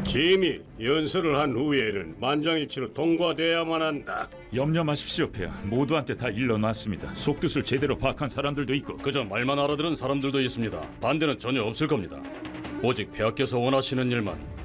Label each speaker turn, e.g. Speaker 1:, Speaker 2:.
Speaker 1: 짐이 연설을 한 후에는 만장일치로 통과돼야만 한다.
Speaker 2: 염려 마십시오, 폐하. 모두한테 다 일러놨습니다. 속뜻을 제대로 파악한 사람들도 있고.
Speaker 3: 그저 말만 알아들은 사람들도 있습니다. 반대는 전혀 없을 겁니다. 오직 폐하께서 원하시는 일만